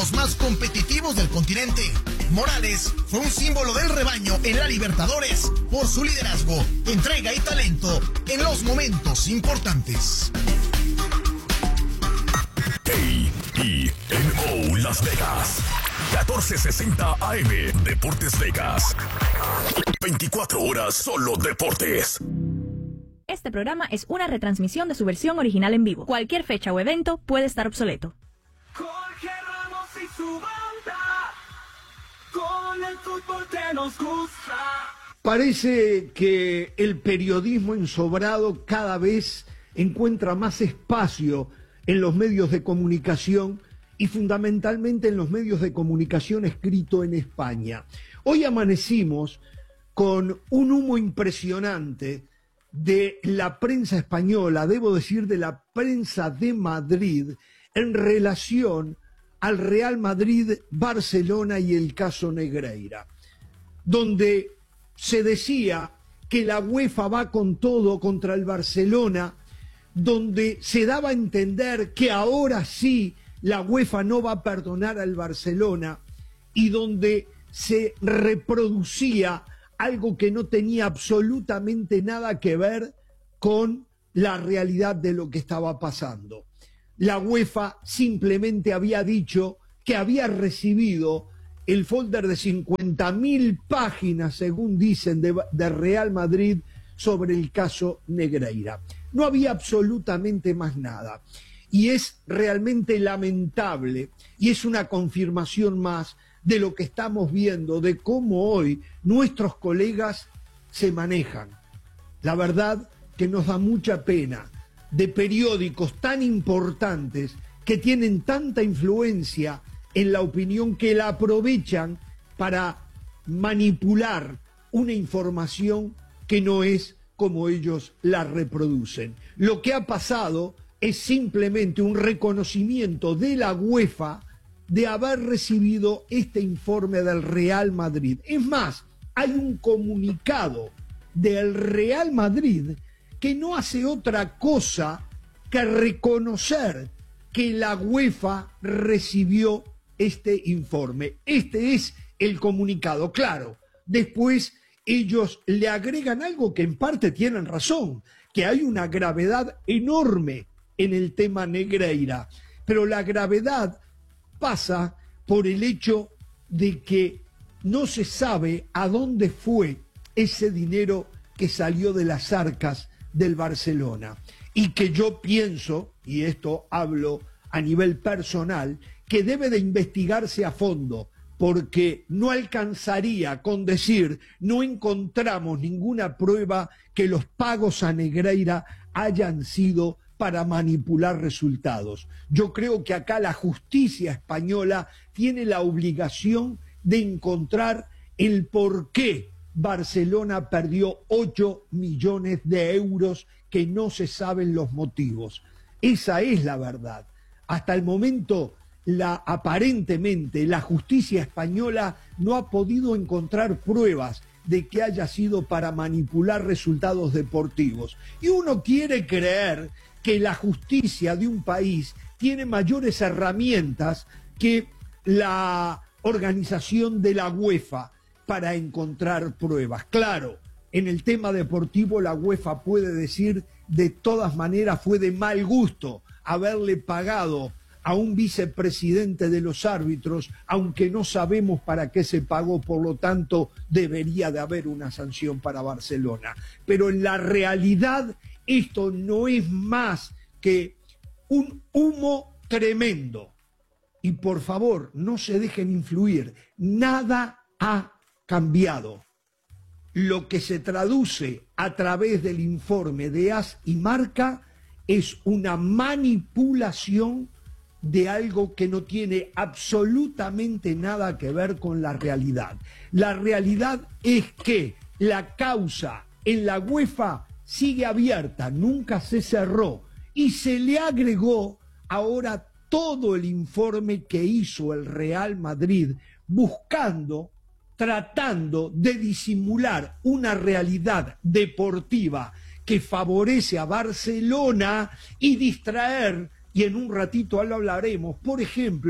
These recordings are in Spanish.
Los más competitivos del continente. Morales fue un símbolo del rebaño en la Libertadores por su liderazgo, entrega y talento en los momentos importantes. KENO Las Vegas, 1460 AM, Deportes Vegas. 24 horas solo deportes. Este programa es una retransmisión de su versión original en vivo. Cualquier fecha o evento puede estar obsoleto. Jorge Ramos y su banda, con el fútbol que nos gusta. Parece que el periodismo ensobrado cada vez encuentra más espacio en los medios de comunicación y fundamentalmente en los medios de comunicación escrito en España. Hoy amanecimos con un humo impresionante de la prensa española, debo decir de la prensa de Madrid, en relación al Real Madrid, Barcelona y el caso Negreira, donde se decía que la UEFA va con todo contra el Barcelona, donde se daba a entender que ahora sí la UEFA no va a perdonar al Barcelona y donde se reproducía algo que no tenía absolutamente nada que ver con la realidad de lo que estaba pasando. La UEFA simplemente había dicho que había recibido el folder de 50.000 páginas, según dicen, de Real Madrid sobre el caso Negreira. No había absolutamente más nada. Y es realmente lamentable y es una confirmación más de lo que estamos viendo, de cómo hoy nuestros colegas se manejan. La verdad que nos da mucha pena de periódicos tan importantes que tienen tanta influencia en la opinión que la aprovechan para manipular una información que no es como ellos la reproducen. Lo que ha pasado es simplemente un reconocimiento de la UEFA de haber recibido este informe del Real Madrid. Es más, hay un comunicado del Real Madrid que no hace otra cosa que reconocer que la UEFA recibió este informe. Este es el comunicado, claro. Después ellos le agregan algo que en parte tienen razón, que hay una gravedad enorme en el tema Negreira, pero la gravedad pasa por el hecho de que no se sabe a dónde fue ese dinero que salió de las arcas del Barcelona, y que yo pienso, y esto hablo a nivel personal, que debe de investigarse a fondo, porque no alcanzaría con decir no encontramos ninguna prueba que los pagos a Negreira hayan sido para manipular resultados. Yo creo que acá la justicia española tiene la obligación de encontrar el por qué Barcelona perdió 8 millones de euros que no se saben los motivos. Esa es la verdad. Hasta el momento, aparentemente, la justicia española no ha podido encontrar pruebas de que haya sido para manipular resultados deportivos. Y uno quiere creer que la justicia de un país tiene mayores herramientas que la organización de la UEFA para encontrar pruebas. Claro, en el tema deportivo la UEFA puede decir de todas maneras fue de mal gusto haberle pagado a un vicepresidente de los árbitros, aunque no sabemos para qué se pagó, por lo tanto debería de haber una sanción para Barcelona. Pero en la realidad esto no es más que un humo tremendo. Y por favor, no se dejen influir. Nada ha cambiado. Lo que se traduce a través del informe de AS y Marca es una manipulación de algo que no tiene absolutamente nada que ver con la realidad. La realidad es que la causa en la UEFA sigue abierta, nunca se cerró, y se le agregó ahora todo el informe que hizo el Real Madrid buscando, tratando de disimular una realidad deportiva que favorece a Barcelona y distraer, y en un ratito lo hablaremos, por ejemplo,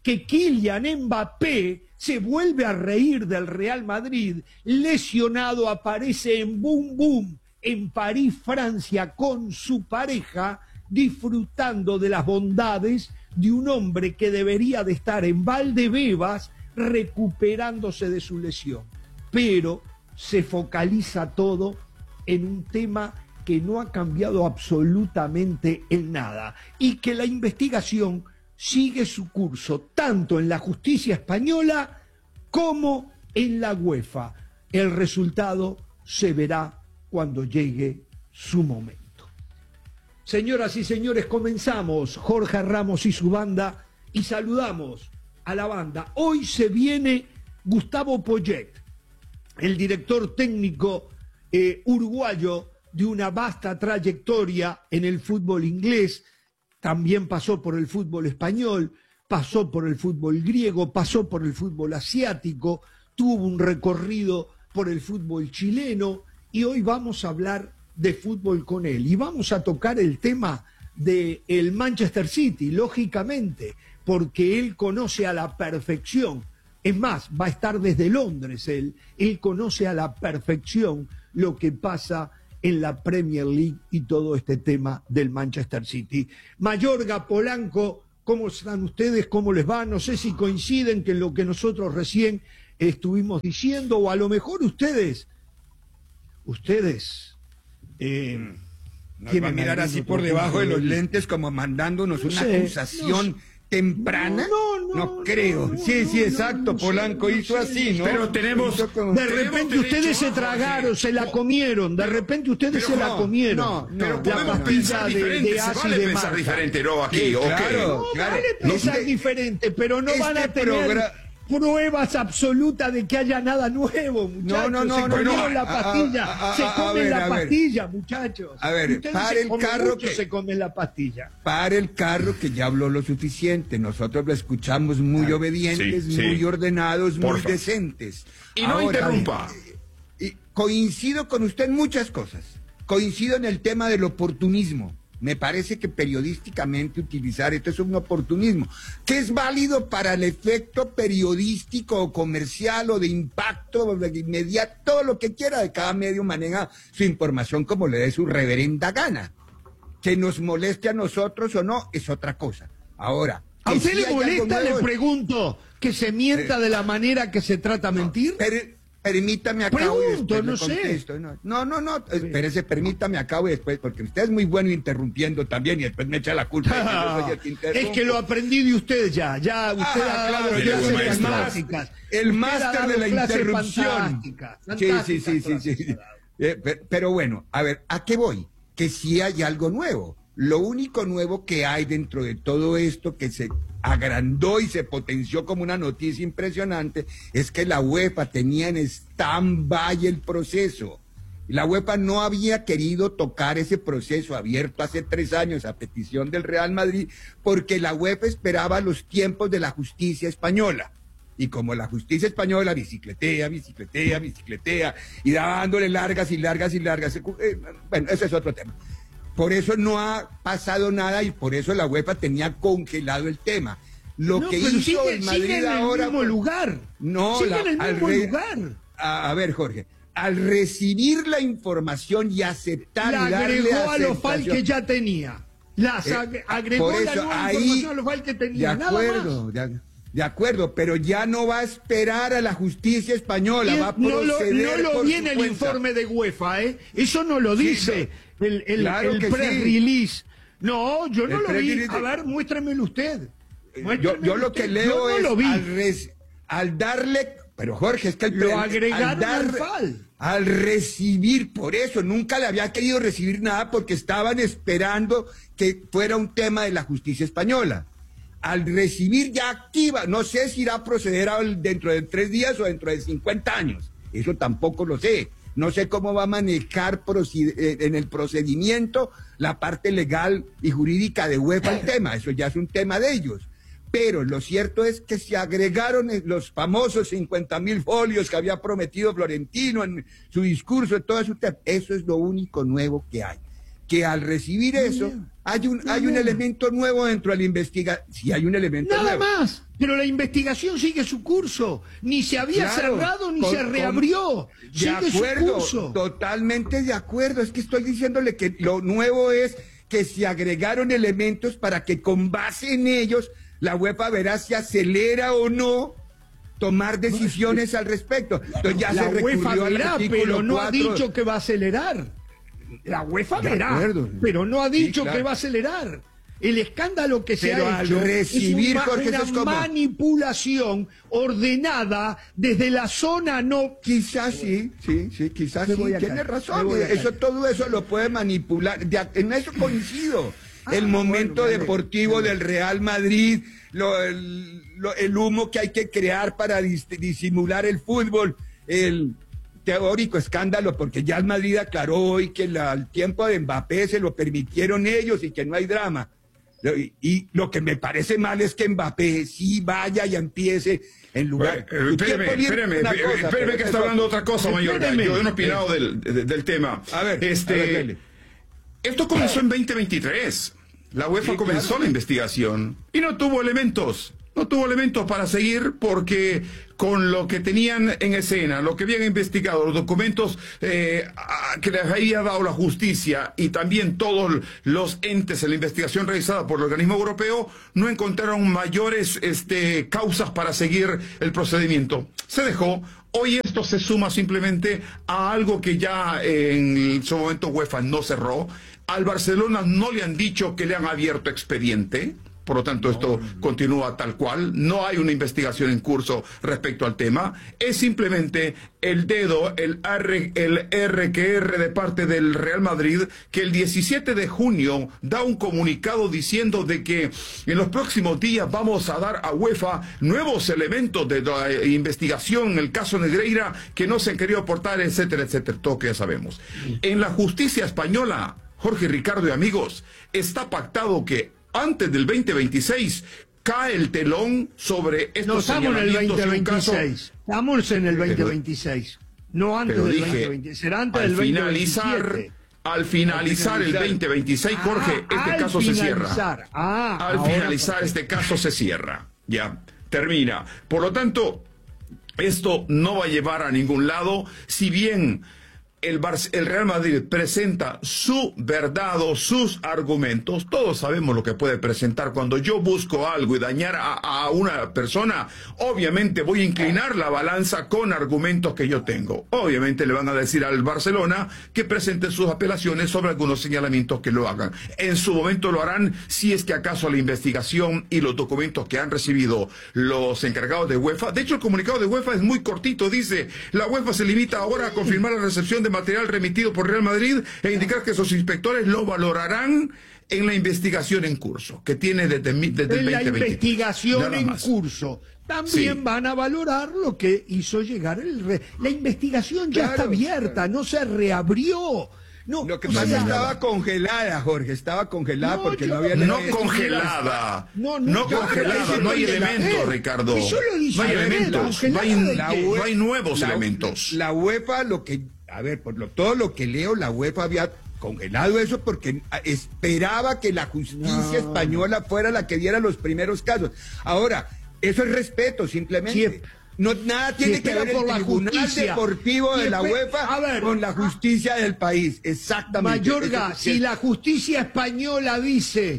que Kylian Mbappé se vuelve a reír del Real Madrid, lesionado, aparece en Boom Boom, en París, Francia, con su pareja, disfrutando de las bondades de un hombre que debería de estar en Valdebebas recuperándose de su lesión. Pero se focaliza todo en un tema que no ha cambiado absolutamente en nada y que la investigación sigue su curso tanto en la justicia española como en la UEFA. El resultado se verá cuando llegue su momento. Señoras y señores, comenzamos. Jorge Ramos y su banda, y saludamos a la banda. Hoy se viene Gustavo Poyet, el director técnico uruguayo de una vasta trayectoria en el fútbol inglés. También pasó por el fútbol español, pasó por el fútbol griego, pasó por el fútbol asiático, tuvo un recorrido por el fútbol chileno, y hoy vamos a hablar de fútbol con él. Y vamos a tocar el tema del Manchester City, lógicamente, porque él conoce a la perfección. Es más, va a estar desde Londres él conoce a la perfección lo que pasa en la Premier League y todo este tema del Manchester City. Mayorga, Polanco, ¿cómo están ustedes? ¿Cómo les va? No sé si coinciden con lo que nosotros recién estuvimos diciendo, o a lo mejor ustedes nos va a mirar así por debajo de los lentes como mandándonos una acusación temprana. No creo. Sí, exacto. Polanco hizo así, ¿no? Pero tenemos... De repente ustedes se tragaron, se la comieron. De repente ustedes se la comieron. Pero podemos pensar diferente. Se vale pensar diferente, ¿no? Aquí, claro. Vale pensar diferente, pero no van a tener pruebas absolutas de que haya nada nuevo, muchachos. Se comieron la pastilla. Se comen la pastilla, muchachos. A ver, para el carro que se come la pastilla. Para el carro que ya habló lo suficiente. Nosotros lo escuchamos muy obedientes, muy ordenados, muy decentes. Y no interrumpa. Coincido con usted en muchas cosas. Coincido en el tema del oportunismo. Me parece que periodísticamente utilizar esto es un oportunismo, que es válido para el efecto periodístico o comercial o de impacto o de inmediato, todo lo que quiera. De cada medio maneja su información como le dé su reverenda gana. Que nos moleste a nosotros o no es otra cosa. Ahora, ¿a usted le molesta, le pregunto, que se mienta de la manera que se trata mentir? Permítame, acabo y después no le contesto. Espérese, permítame, acabo y después, porque usted es muy bueno interrumpiendo también y después me echa la culpa de que yo soy el que interrumpe. Es que lo aprendí de usted ya usted ha dado clases fantásticas. El máster de la interrupción. Sí. Pero bueno, a ver, ¿a qué voy? Que sí hay algo nuevo. Lo único nuevo que hay dentro de todo esto que se agrandó y se potenció como una noticia impresionante es que la UEFA tenía en stand-by el proceso. La UEFA no había querido tocar ese proceso abierto hace 3 años a petición del Real Madrid, porque la UEFA esperaba los tiempos de la justicia española. Y como la justicia española bicicletea, y dándole largas, bueno, ese es otro tema. Por eso no ha pasado nada y por eso la UEFA tenía congelado el tema. Lo que hizo el Madrid ahora... Sigue en el mismo lugar. A ver, Jorge, al recibir la información y aceptar... La agregó a los FAL que ya tenía. Agregó la nueva información a los FAL que tenía. De acuerdo, pero ya no va a esperar a la justicia española, va a proceder. No lo viene el informe de UEFA, ¿eh? Eso no lo dice el press release. No, yo no lo vi. A ver, muéstremelo usted. Yo lo que leo es al darle, pero Jorge, es que lo agregaron al FAL. Al recibir, por eso, nunca le había querido recibir nada porque estaban esperando que fuera un tema de la justicia española. Al recibir ya activa, no sé si irá a proceder dentro de 3 días o dentro de 50 años, eso tampoco lo sé. No sé cómo va a manejar en el procedimiento la parte legal y jurídica de UEFA el tema, eso ya es un tema de ellos. Pero lo cierto es que se agregaron los famosos 50.000 folios que había prometido Florentino en su discurso, en todo su tema. Eso es lo único nuevo que hay. que al recibir eso hay un elemento nuevo dentro de la investigación. Sí, hay un elemento nuevo. Nada más, pero la investigación sigue su curso. Ni se había cerrado ni se reabrió. De acuerdo, totalmente de acuerdo. Es que estoy diciéndole que lo nuevo es que se agregaron elementos para que con base en ellos la UEFA verá si acelera o no tomar decisiones al respecto. Entonces ya la se UEFA verá, pero no 4. ha dicho que va a acelerar. La UEFA verá, pero no ha dicho que va a acelerar. El escándalo que se ha hecho recibir, es una manipulación ordenada desde la zona no... Quizás sí, quizás sí, tiene razón. Todo eso lo puede manipular. En eso coincido. El momento deportivo del Real Madrid, el humo que hay que crear para disimular el fútbol, el teórico escándalo, porque ya el Madrid aclaró hoy que el tiempo de Mbappé se lo permitieron ellos y que no hay drama. Y lo que me parece mal es que Mbappé sí vaya y empiece en lugar... Espéreme, que está hablando de otra cosa, Mayorga. Yo no he opinado del tema. A ver, esto comenzó en 2023. La UEFA comenzó la investigación y no tuvo elementos. No tuvo elementos para seguir porque con lo que tenían en escena, lo que habían investigado, los documentos que les había dado la justicia y también todos los entes en la investigación realizada por el organismo europeo, no encontraron mayores causas para seguir el procedimiento. Se dejó. Hoy esto se suma simplemente a algo que ya en su momento UEFA no cerró. Al Barcelona no le han dicho que le han abierto expediente. Por lo tanto, esto continúa tal cual. No hay una investigación en curso respecto al tema. Es simplemente el dedo, el R de parte del Real Madrid, que el 17 de junio da un comunicado diciendo de que en los próximos días vamos a dar a UEFA nuevos elementos de la investigación en el caso Negreira que no se han querido aportar, etcétera, etcétera. Todo que ya sabemos. En la justicia española, Jorge, Ricardo y amigos, está pactado que antes del 2026 cae el telón sobre estos señalamientos. Estamos en el 2026. No antes del 2026. Será antes del 2027. Al finalizar el 2026, Jorge, este caso se cierra. Al finalizar este caso se cierra. Ya, termina. Por lo tanto, esto no va a llevar a ningún lado, si bien el Real Madrid presenta su verdad o sus argumentos. Todos sabemos lo que puede presentar. Cuando yo busco algo y dañar a una persona, obviamente voy a inclinar la balanza con argumentos que yo tengo. Obviamente le van a decir al Barcelona que presente sus apelaciones sobre algunos señalamientos que lo hagan. En su momento lo harán si es que acaso la investigación y los documentos que han recibido los encargados de UEFA. De hecho, el comunicado de UEFA es muy cortito. Dice, la UEFA se limita ahora a confirmar la recepción de material remitido por Real Madrid e indicar que sus inspectores lo valorarán en la investigación en curso, que tiene desde el 2020. La investigación en curso. También van a valorar lo que hizo llegar la investigación ya está abierta, no se reabrió. No, lo que pasa es que estaba congelada, Jorge, estaba congelada porque no había... No congelada, no hay elementos, Ricardo. No hay elementos, no hay nuevos elementos. La UEFA, todo lo que leo, la UEFA había congelado eso porque esperaba que la justicia española fuera la que diera los primeros casos. Ahora, eso es respeto, simplemente. Nada tiene que ver el Tribunal Deportivo de la UEFA con la justicia del país. Exactamente. Mayorga, si la justicia española dice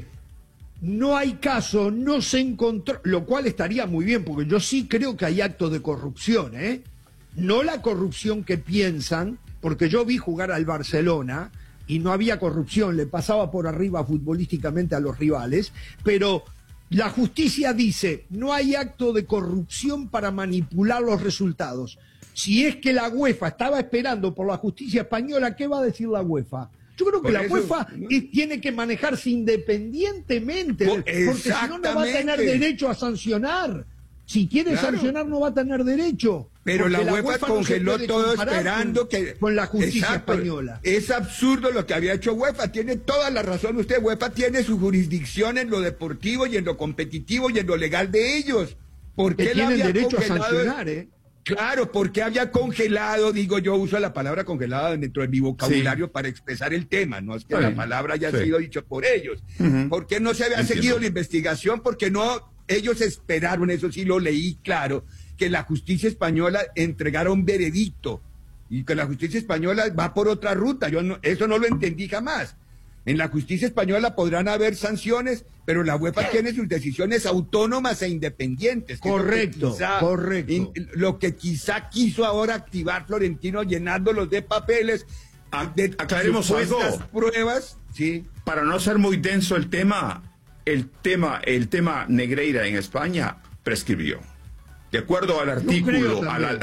no hay caso, no se encontró, lo cual estaría muy bien, porque yo sí creo que hay actos de corrupción, no la corrupción que piensan, porque yo vi jugar al Barcelona y no había corrupción, le pasaba por arriba futbolísticamente a los rivales, pero la justicia dice, no hay acto de corrupción para manipular los resultados. Si es que la UEFA estaba esperando por la justicia española, ¿qué va a decir la UEFA? Yo creo que la UEFA tiene que manejarse independientemente, porque si no, no va a tener derecho a sancionar. Si quiere sancionar, no va a tener derecho. Pero la UEFA congeló todo esperando con la justicia española. Es absurdo lo que había hecho UEFA. Tiene toda la razón usted. UEFA tiene su jurisdicción en lo deportivo y en lo competitivo y en lo legal de ellos. ¿Por qué tienen derecho a sancionar, Claro, porque había congelado, digo yo, uso la palabra congelada dentro de mi vocabulario para expresar el tema, no es que la palabra haya sido dicha por ellos. ¿Por qué no se había seguido la investigación? Porque no, ellos esperaron, eso sí lo leí claro, que la justicia española entregara un veredicto y que la justicia española va por otra ruta. Eso no lo entendí jamás. En la justicia española podrán haber sanciones, pero la UEFA tiene sus decisiones autónomas e independientes. Correcto. Lo que quizá quiso ahora activar Florentino llenándolos de papeles, aclaremos algo. Pruebas, sí. Para no ser muy denso el tema Negreira en España prescribió. De acuerdo al artículo,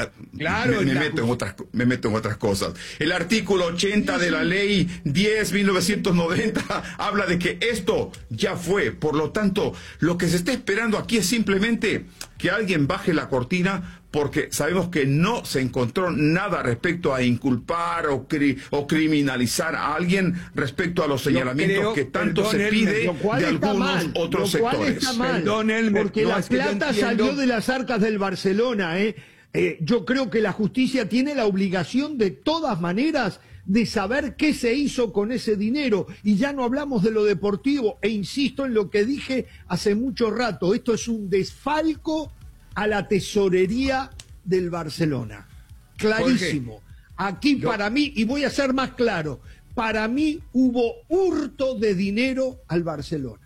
me meto en otras cosas. El artículo 80 de la ley 10/1990 habla de que esto ya fue. Por lo tanto, lo que se está esperando aquí es simplemente que alguien baje la cortina, porque sabemos que no se encontró nada respecto a inculpar o criminalizar a alguien respecto a los señalamientos que tanto se pide de algunos otros sectores. Porque la plata salió de las arcas del Barcelona. Yo creo que la justicia tiene la obligación de todas maneras de saber qué se hizo con ese dinero, y ya no hablamos de lo deportivo, e insisto en lo que dije hace mucho rato, esto es un desfalco a la tesorería del Barcelona, clarísimo. Aquí para mí, y voy a ser más claro, para mí hubo hurto de dinero al Barcelona.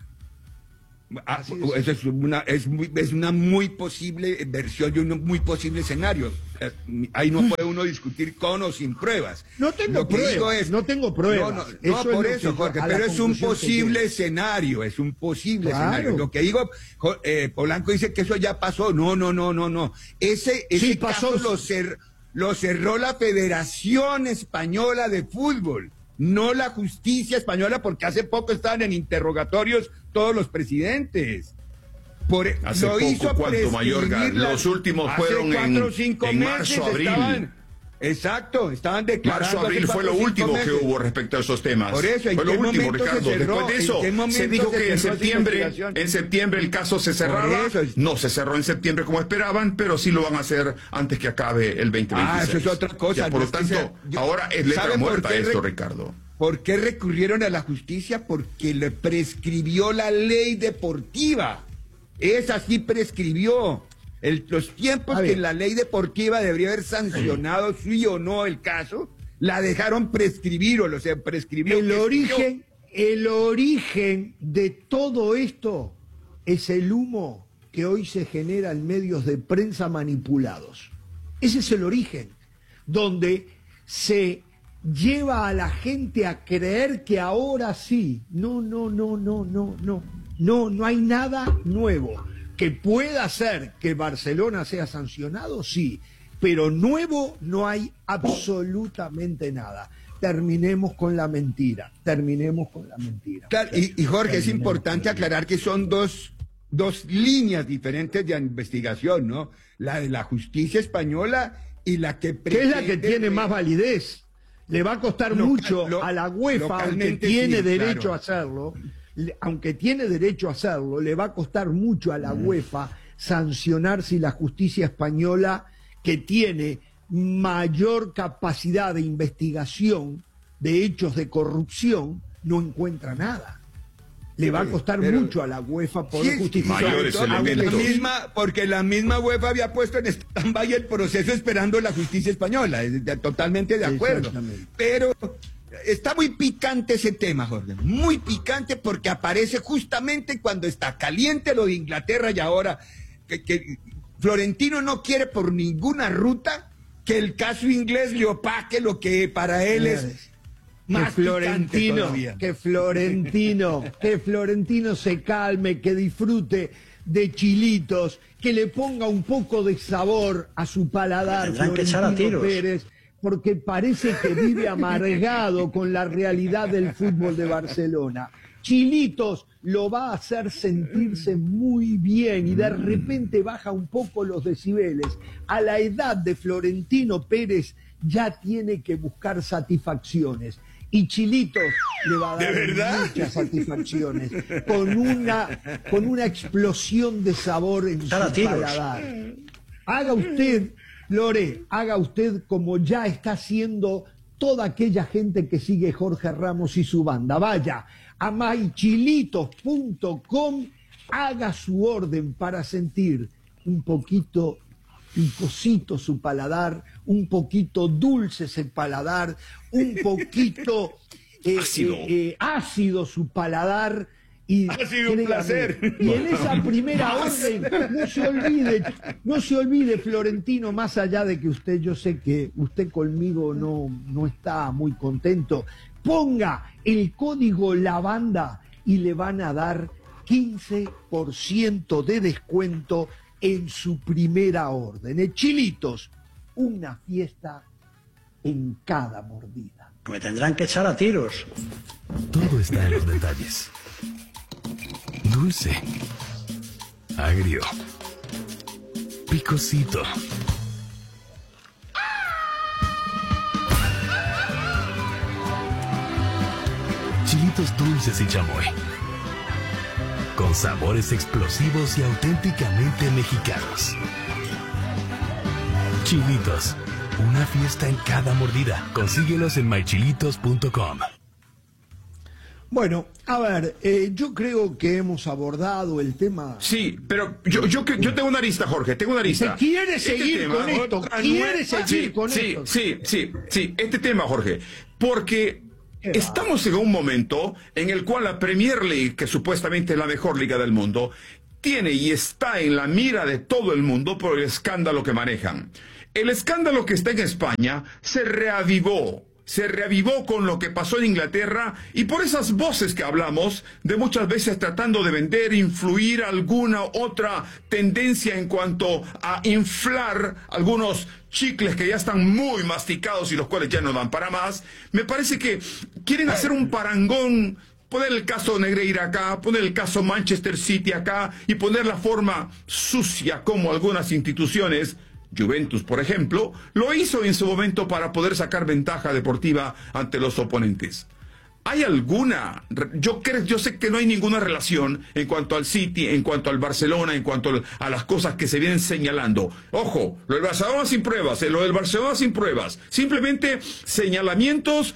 Eso es una muy posible versión de un muy posible escenario. Ahí no puede uno discutir con o sin pruebas. No tengo pruebas. No, por eso, Jorge, pero es un posible escenario, escenario. Lo que digo, Polanco dice que eso ya pasó. No. Ese caso lo cerró la Federación Española de Fútbol, no la justicia española, porque hace poco estaban en interrogatorios todos los presidentes. Hace poco, ¿cuánto, Mayorga? Los últimos fueron en marzo, abril. Estaban declarando. Marzo, abril fue lo último que hubo respecto a esos temas. Por eso, fue lo último, Ricardo. Después de eso, se dijo que en septiembre el caso se cerraba. No se cerró en septiembre como esperaban, pero sí lo van a hacer antes que acabe el 2026. Eso es otra cosa. Por lo tanto, ahora es letra muerta esto, Ricardo. ¿Por qué recurrieron a la justicia? Porque le prescribió la ley deportiva. Esa sí prescribió. Los tiempos que la ley deportiva debería haber sancionado, sí o no el caso, la dejaron prescribir, o sea, prescribió. El origen de todo esto es el humo que hoy se genera en medios de prensa manipulados. Ese es el origen, donde se lleva a la gente a creer que ahora sí. No hay nada nuevo. Que pueda ser que Barcelona sea sancionado, sí, pero nuevo no hay absolutamente nada. Terminemos con la mentira. Claro, y Jorge, es importante aclarar que son dos líneas diferentes de investigación, ¿no? La de la justicia española y la que es la que tiene más validez. Le va a costar mucho a la UEFA, aunque tiene derecho a hacerlo. Aunque tiene derecho a hacerlo, le va a costar mucho a la UEFA sancionar si la justicia española, que tiene mayor capacidad de investigación de hechos de corrupción, no encuentra nada. Le va a costar mucho a la UEFA poder justificar. Porque la misma UEFA había puesto en stand-by el proceso esperando la justicia española. Totalmente de acuerdo. Pero está muy picante ese tema, Jorge. Muy picante, porque aparece justamente cuando está caliente lo de Inglaterra, y ahora que Florentino no quiere por ninguna ruta que el caso inglés le opaque lo que para él es más que Florentino se calme, que disfrute de chilitos, que le ponga un poco de sabor a su paladar, Florentino Pérez, porque parece que vive amargado con la realidad del fútbol de Barcelona. Chilitos lo va a hacer sentirse muy bien y de repente baja un poco los decibeles. A la edad de Florentino Pérez ya tiene que buscar satisfacciones. Y Chilitos le va a dar muchas satisfacciones, con una explosión de sabor en su paladar. Haga usted Lore, haga usted como ya está haciendo toda aquella gente que sigue Jorge Ramos y su banda. Vaya a mychilitos.com, haga su orden para sentir un poquito picosito su paladar, un poquito dulce ese paladar, un poquito ácido su paladar. Y ha sido un placer. Y en esa primera orden, no se olvide, Florentino, más allá de que usted, yo sé que usted conmigo no está muy contento, ponga el código Lavanda y le van a dar 15% de descuento en su primera orden. Chilitos, una fiesta en cada mordida. Me tendrán que echar a tiros. Todo está en los detalles. Dulce, agrio, picosito. Chilitos dulces y chamoy, con sabores explosivos y auténticamente mexicanos. Chilitos, una fiesta en cada mordida. Consíguelos en mychilitos.com. Bueno, a ver, yo creo que hemos abordado el tema. Sí, pero yo tengo una lista, Jorge, tengo una lista. ¿Quiere seguir con esto? ¿Quiere seguir con esto? Sí, este tema, Jorge, porque estamos en un momento en el cual la Premier League, que supuestamente es la mejor liga del mundo, tiene y está en la mira de todo el mundo por el escándalo que manejan. El escándalo que está en España se reavivó con lo que pasó en Inglaterra y por esas voces que hablamos de muchas veces tratando de vender, influir alguna otra tendencia en cuanto a inflar algunos chicles que ya están muy masticados y los cuales ya no dan para más. Me parece que quieren hacer un parangón, poner el caso Negreira acá, poner el caso Manchester City acá y poner la forma sucia como algunas instituciones, Juventus, por ejemplo, lo hizo en su momento para poder sacar ventaja deportiva ante los oponentes. ¿Hay alguna? Yo sé que no hay ninguna relación en cuanto al City, en cuanto al Barcelona, en cuanto a las cosas que se vienen señalando. Ojo, lo del Barcelona sin pruebas, lo del Barcelona sin pruebas. Simplemente señalamientos,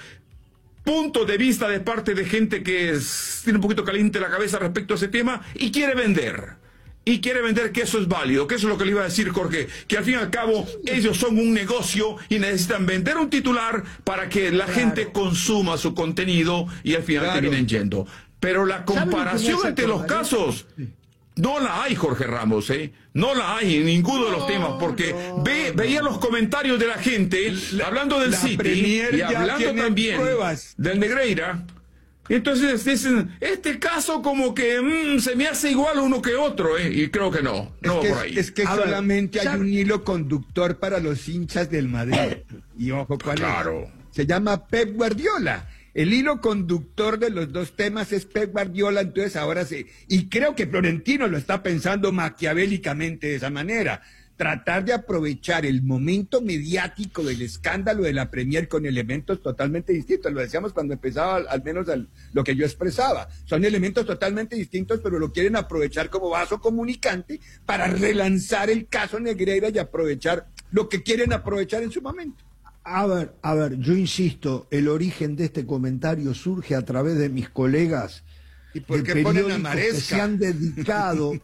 puntos de vista de parte de gente que tiene un poquito caliente la cabeza respecto a ese tema y quiere vender. Y quiere vender que eso es válido, que eso es lo que le iba a decir Jorge, que al fin y al cabo ellos son un negocio y necesitan vender un titular para que la gente consuma su contenido y al final terminen yendo. Pero la comparación entre los casos no la hay, Jorge Ramos, no la hay en ninguno de los temas, porque veía los comentarios de la gente hablando del City y hablando también del Negreira. Entonces dicen, este caso como que se me hace igual uno que otro, y creo que no va por ahí. Es que solamente hay un hilo conductor para los hinchas del Madrid. Y ojo, ¿cuál es? Se llama Pep Guardiola. El hilo conductor de los dos temas es Pep Guardiola, entonces ahora sí. Y creo que Florentino lo está pensando maquiavélicamente de esa manera. Tratar de aprovechar el momento mediático del escándalo de la Premier con elementos totalmente distintos. Lo decíamos cuando empezaba, al menos lo que yo expresaba. Son elementos totalmente distintos, pero lo quieren aprovechar como vaso comunicante para relanzar el caso Negreira y aprovechar lo que quieren aprovechar en su momento. A ver, yo insisto, el origen de este comentario surge a través de mis colegas ¿y por qué ponen a Maresca? que se han dedicado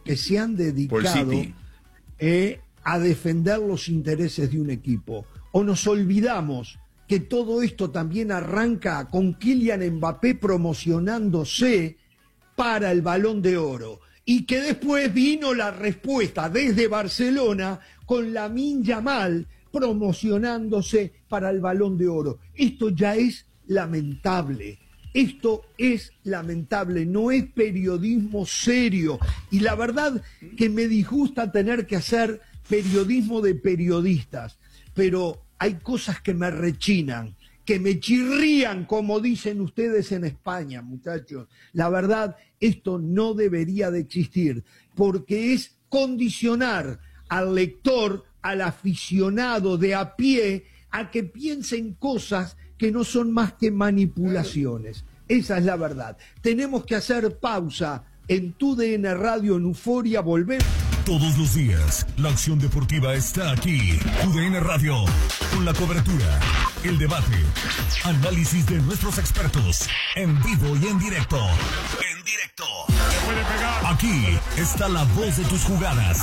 a defender los intereses de un equipo. O nos olvidamos que todo esto también arranca con Kylian Mbappé promocionándose para el Balón de Oro. Y que después vino la respuesta desde Barcelona con Lamine Yamal promocionándose para el Balón de Oro. Esto ya es lamentable. Esto es lamentable, no es periodismo serio. Y la verdad que me disgusta tener que hacer periodismo de periodistas, pero hay cosas que me rechinan, que me chirrían, como dicen ustedes en España, muchachos. La verdad, esto no debería de existir, porque es condicionar al lector, al aficionado de a pie, a que piensen cosas que no son más que manipulaciones. Esa es la verdad. Tenemos que hacer pausa en TUDN Radio, en Euforia, volvemos. Todos los días, la acción deportiva está aquí. UDN Radio, con la cobertura, el debate, análisis de nuestros expertos, en vivo y en directo. En directo. Aquí está la voz de tus jugadas.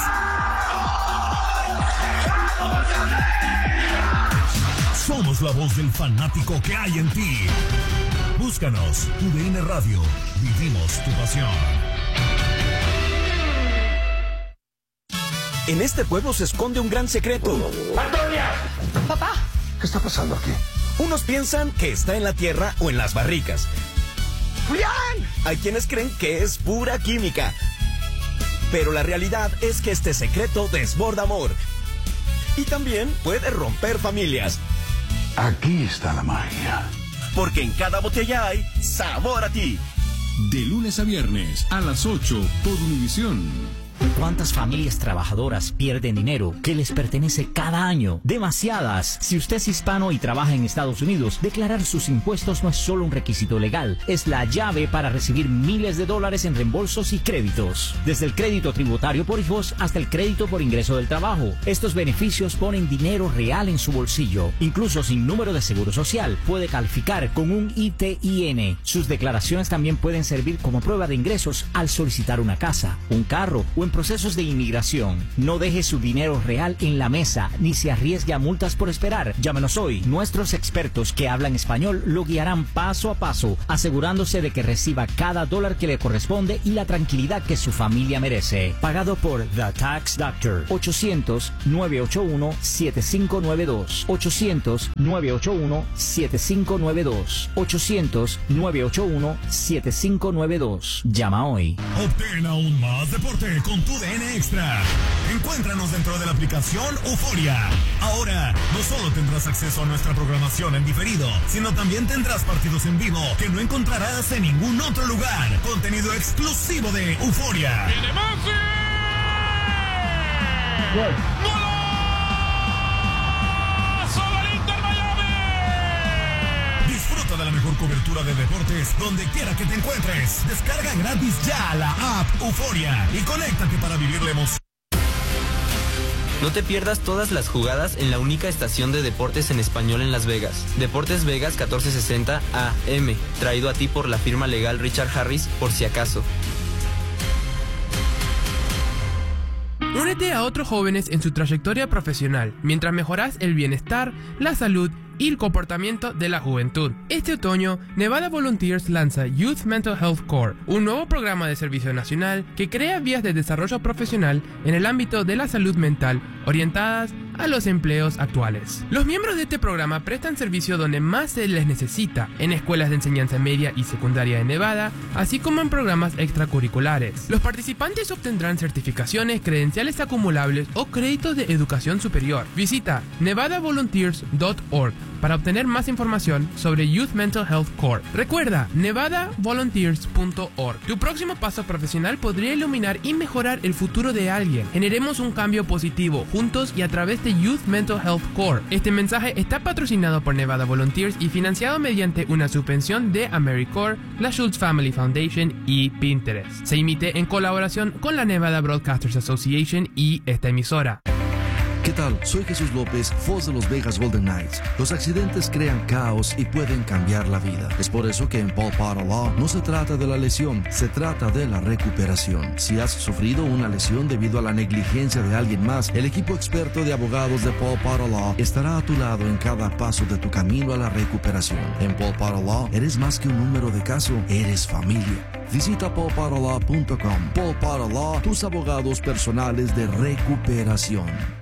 Somos la voz del fanático que hay en ti. Búscanos, UDN Radio. Vivimos tu pasión. En este pueblo se esconde un gran secreto. ¡Antonia! ¡Papá! ¿Qué está pasando aquí? Unos piensan que está en la tierra o en las barricas. ¡Julián! Hay quienes creen que es pura química. Pero la realidad es que este secreto desborda amor. Y también puede romper familias. Aquí está la magia. Porque en cada botella hay sabor a ti. De lunes a viernes a las 8 por Univisión. ¿Cuántas familias trabajadoras pierden dinero que les pertenece cada año? Demasiadas. Si usted es hispano y trabaja en Estados Unidos, declarar sus impuestos no es solo un requisito legal, es la llave para recibir miles de dólares en reembolsos y créditos. Desde el crédito tributario por hijos hasta el crédito por ingreso del trabajo. Estos beneficios ponen dinero real en su bolsillo. Incluso sin número de seguro social, puede calificar con un ITIN. Sus declaraciones también pueden servir como prueba de ingresos al solicitar una casa, un carro o en procesos de inmigración. No deje su dinero real en la mesa ni se arriesgue a multas por esperar. Llámenos hoy. Nuestros expertos que hablan español lo guiarán paso a paso, asegurándose de que reciba cada dólar que le corresponde y la tranquilidad que su familia merece. Pagado por The Tax Doctor. 800-981-7592. 800-981-7592. 800-981-7592. Llama hoy. Obtén aún más deporte con tu DN Extra. Encuéntranos dentro de la aplicación Euforia. Ahora, no solo tendrás acceso a nuestra programación en diferido, sino también tendrás partidos en vivo que no encontrarás en ningún otro lugar. Contenido exclusivo de Euforia. ¡Viene Messi! ¡Gol! ¡Golazo del Inter Miami! Disfruta de la mejor cobertura de deportes donde quiera que te encuentres. Descarga gratis ya la app Euforia y conéctate para vivir la emoción. No te pierdas todas las jugadas en la única estación de deportes en español en Las Vegas. Deportes Vegas 1460 AM, traído a ti por la firma legal Richard Harris, por si acaso. Únete a otros jóvenes en su trayectoria profesional, mientras mejoras el bienestar, la salud y el comportamiento de la juventud. Este otoño, Nevada Volunteers lanza Youth Mental Health Corps, un nuevo programa de servicio nacional que crea vías de desarrollo profesional en el ámbito de la salud mental orientadas a los empleos actuales. Los miembros de este programa prestan servicio donde más se les necesita, en escuelas de enseñanza media y secundaria de Nevada, así como en programas extracurriculares. Los participantes obtendrán certificaciones, credenciales acumulables o créditos de educación superior. Visita nevadavolunteers.org para obtener más información sobre Youth Mental Health Corps. Recuerda, nevadavolunteers.org. Tu próximo paso profesional podría iluminar y mejorar el futuro de alguien. Generemos un cambio positivo, juntos y a través de Youth Mental Health Corps. Este mensaje está patrocinado por Nevada Volunteers y financiado mediante una subvención de AmeriCorps, la Schultz Family Foundation y Pinterest. Se emite en colaboración con la Nevada Broadcasters Association y esta emisora. ¿Qué tal? Soy Jesús López, voz de los Vegas Golden Knights. Los accidentes crean caos y pueden cambiar la vida. Es por eso que en Paul Potter Law no se trata de la lesión, se trata de la recuperación. Si has sufrido una lesión debido a la negligencia de alguien más, el equipo experto de abogados de Paul Potter Law estará a tu lado en cada paso de tu camino a la recuperación. En Paul Potter Law eres más que un número de caso, eres familia. Visita paulpotterlaw.com. Paul Potter Law, tus abogados personales de recuperación.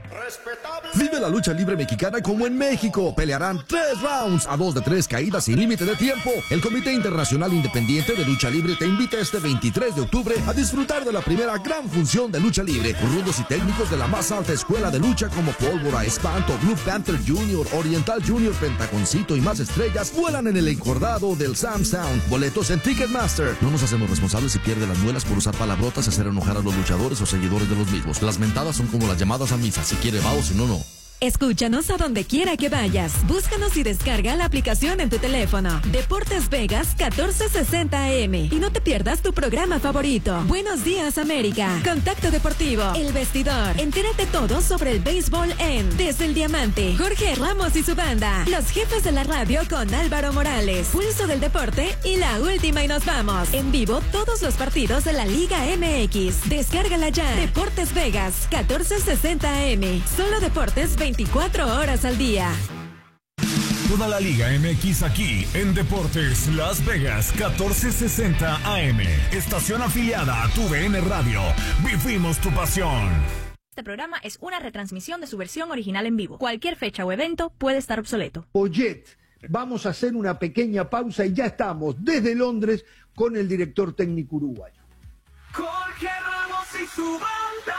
Vive la lucha libre mexicana como en México. Pelearán 3 rounds a 2 de 3 caídas sin límite de tiempo. El Comité Internacional Independiente de Lucha Libre te invita este 23 de octubre a disfrutar de la primera gran función de lucha libre. Rudos y técnicos de la más alta escuela de lucha como Pólvora, Espanto, Blue Panther Jr., Oriental Jr., Pentaconcito y más estrellas vuelan en el encordado del Sam Sound. Boletos en Ticketmaster. No nos hacemos responsables si pierde las muelas por usar palabrotas y hacer enojar a los luchadores o seguidores de los mismos. Las mentadas son como las llamadas a misa. Si quiere va o si no, no. Escúchanos a donde quiera que vayas. Búscanos y descarga la aplicación en tu teléfono. Deportes Vegas 1460 AM. Y no te pierdas tu programa favorito. Buenos días, América. Contacto Deportivo. El Vestidor. Entérate todo sobre el béisbol en Desde el Diamante. Jorge Ramos y su banda. Los jefes de la radio con Álvaro Morales. Pulso del deporte y la última y nos vamos. En vivo todos los partidos de la Liga MX. Descárgala ya. Deportes Vegas 1460 AM. Solo deportes 24 horas al día. Toda la Liga MX aquí en Deportes Las Vegas 1460 AM. Estación afiliada a TUDN Radio. Vivimos tu pasión. Este programa es una retransmisión de su versión original en vivo. Cualquier fecha o evento puede estar obsoleto. Poyet, vamos a hacer una pequeña pausa y ya estamos desde Londres con el director técnico uruguayo. Jorge Ramos y su banda.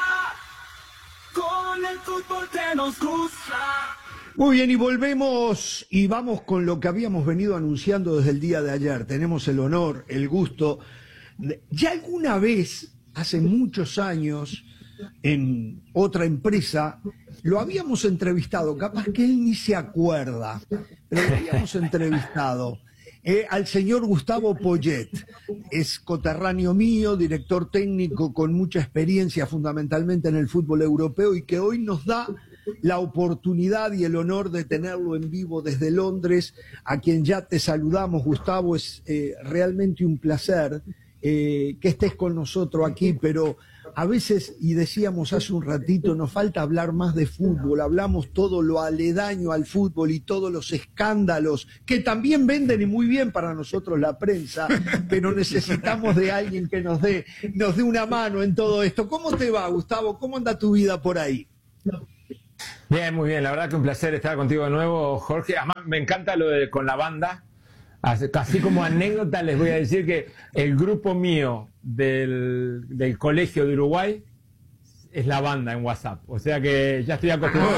Con el fútbol que nos gusta. Muy bien, y volvemos y vamos con lo que habíamos venido anunciando desde el día de ayer. Tenemos el honor, el gusto. Ya alguna vez, hace muchos años, en otra empresa, lo habíamos entrevistado. Capaz que él ni se acuerda, pero lo habíamos entrevistado. Al señor Gustavo Poyet, es coterráneo mío, director técnico con mucha experiencia fundamentalmente en el fútbol europeo y que hoy nos da la oportunidad y el honor de tenerlo en vivo desde Londres, a quien ya te saludamos, Gustavo. Es realmente un placer que estés con nosotros aquí, pero a veces, y decíamos hace un ratito, nos falta hablar más de fútbol. Hablamos todo lo aledaño al fútbol y todos los escándalos que también venden y muy bien para nosotros la prensa, pero necesitamos de alguien que nos dé una mano en todo esto. ¿Cómo te va, Gustavo? ¿Cómo anda tu vida por ahí? Bien, muy bien. La verdad que un placer estar contigo de nuevo, Jorge. Además, me encanta lo de con la banda. Así como anécdota les voy a decir que el grupo mío del colegio de Uruguay es la banda en WhatsApp. O sea que ya estoy acostumbrado.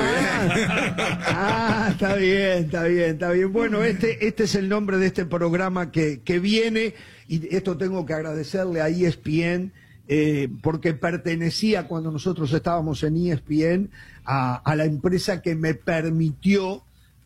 Está bien. Bueno, este es el nombre de este programa que viene, y esto tengo que agradecerle a ESPN, porque pertenecía, cuando nosotros estábamos en ESPN, a la empresa que me permitió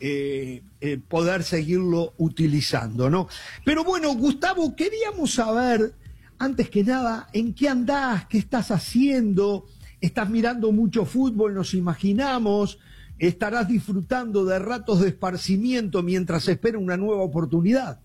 poder seguirlo utilizando, ¿no? Pero bueno, Gustavo, queríamos saber, antes que nada, ¿en qué andás? ¿Qué estás haciendo? ¿Estás mirando mucho fútbol? Nos imaginamos. ¿Estarás disfrutando de ratos de esparcimiento mientras espera una nueva oportunidad?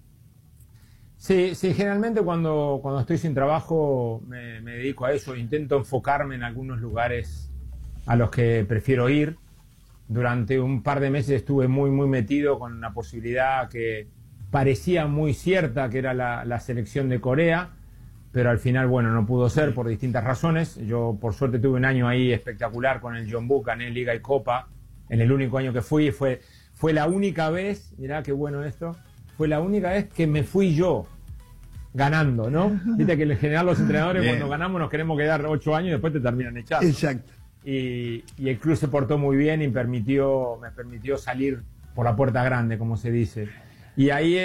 Sí, generalmente cuando estoy sin trabajo me dedico a eso. Intento enfocarme en algunos lugares a los que prefiero ir. Durante un par de meses estuve muy metido con una posibilidad que parecía muy cierta, que era la selección de Corea, pero al final, bueno, no pudo ser por distintas razones. Yo, por suerte, tuve un año ahí espectacular con el Jeonbuk, gané Liga y Copa, en el único año que fui. Fue la única vez, mirá qué bueno esto, fue la única vez que me fui yo ganando, ¿no? Viste que en general los entrenadores cuando ganamos nos queremos quedar 8 años y después te terminan echando. Exacto. Y el club se portó muy bien y me permitió salir por la puerta grande, como se dice. Y ahí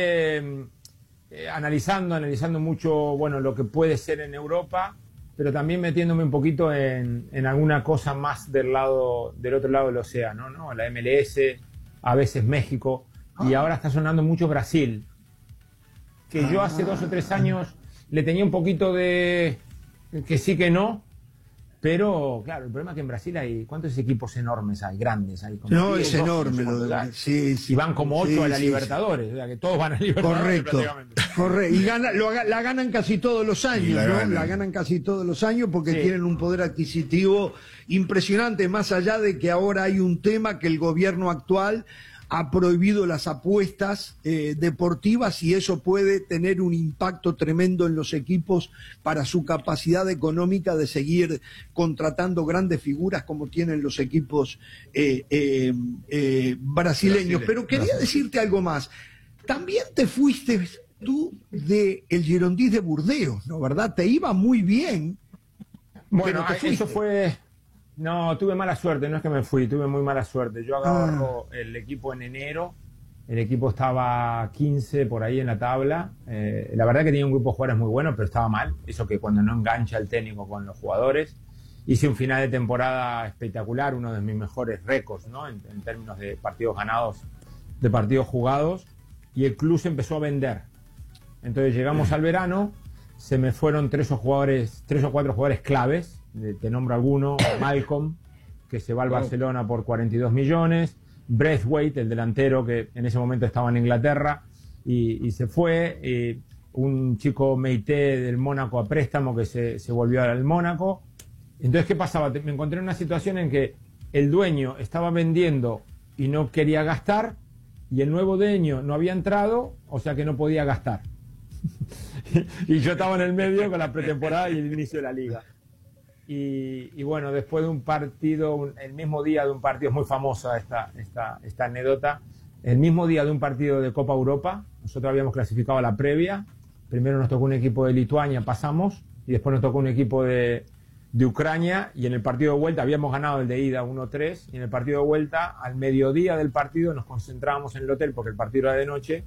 analizando mucho, bueno, lo que puede ser en Europa, pero también metiéndome un poquito en alguna cosa más del otro lado del océano, ¿no? La MLS, a veces México, y ahora está sonando mucho Brasil, que yo hace 2 o 3 años le tenía un poquito de que sí que no. Pero, claro, el problema es que en Brasil hay... ¿Cuántos equipos enormes hay? Grandes hay. No, es enorme. Sí. Y van como 8 a la Libertadores. O sea, que todos van a Libertadores. Correcto. Y la ganan casi todos los años, ¿no? La ganan casi todos los años porque tienen un poder adquisitivo impresionante. Más allá de que ahora hay un tema que el gobierno actual ha prohibido las apuestas deportivas, y eso puede tener un impacto tremendo en los equipos para su capacidad económica de seguir contratando grandes figuras como tienen los equipos brasileños. Pero quería decirte algo más. También te fuiste tú de el Girondins de Burdeos, ¿no? ¿Verdad? Te iba muy bien. Bueno, eso fue... No, tuve mala suerte, no es que me fui, tuve muy mala suerte. Yo agarro el equipo en enero, el equipo estaba 15 por ahí en la tabla. La verdad que tenía un grupo de jugadores muy bueno, pero estaba mal. Eso que cuando no engancha el técnico con los jugadores. hice un final de temporada espectacular, uno de mis mejores récords, ¿no? En términos de partidos ganados, de partidos jugados, y el club se empezó a vender. Entonces llegamos al verano, se me fueron 3 o 4 jugadores claves, te nombro alguno: Malcolm, que se va al Barcelona por 42 millones, Braithwaite, el delantero que en ese momento estaba en Inglaterra y se fue, un chico Meité del Mónaco a préstamo que se volvió al Mónaco. Entonces, ¿qué pasaba? Me encontré en una situación en que el dueño estaba vendiendo y no quería gastar, y el nuevo dueño no había entrado, o sea que no podía gastar. Y yo estaba en el medio con la pretemporada y el inicio de la liga. Y bueno, después de un partido, el mismo día de un partido, es muy famosa esta anécdota, el mismo día de un partido de Copa Europa, nosotros habíamos clasificado a la previa, primero nos tocó un equipo de Lituania, pasamos, y después nos tocó un equipo de Ucrania, y en el partido de vuelta habíamos ganado el de ida 1-3, y en el partido de vuelta, al mediodía del partido, nos concentrábamos en el hotel porque el partido era de noche,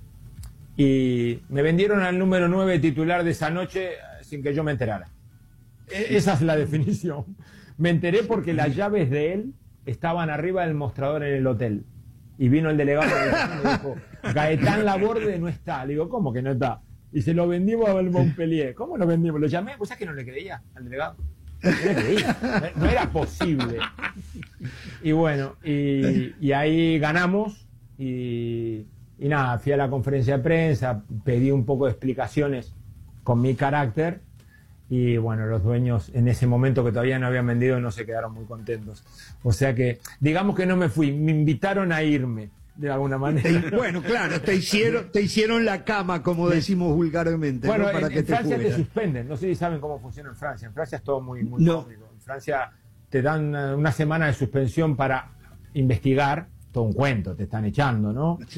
y me vendieron al número 9 titular de esa noche sin que yo me enterara. Esa es la definición. Me enteré porque las llaves de él estaban arriba del mostrador en el hotel. Y vino el delegado y me dijo: Gaetán Laborde no está. Le digo: ¿cómo que no está? Y se lo vendimos al Montpellier. ¿Cómo lo vendimos? Lo llamé, pues es que no le creía al delegado. No le creía. No era posible. Y bueno, y ahí ganamos. Y nada, fui a la conferencia de prensa, pedí un poco de explicaciones con mi carácter. Y bueno, los dueños en ese momento, que todavía no habían vendido, no se quedaron muy contentos. O sea que, digamos que no me fui, me invitaron a irme, de alguna manera. Bueno, claro, te hicieron la cama, como decimos vulgarmente. Bueno, ¿no? Para en Francia te suspenden, no sé si saben cómo funciona en Francia. En Francia es todo muy cómodo. En Francia te dan una semana de suspensión para investigar, todo un cuento, te están echando, ¿no?